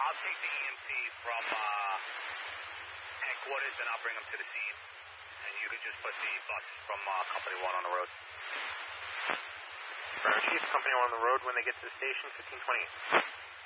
I'll take the EMT from headquarters, and I'll bring him to the scene. And you could just put the bus from Company 1 on the road. Chief, Company 1 on the road when they get to the station, 1528.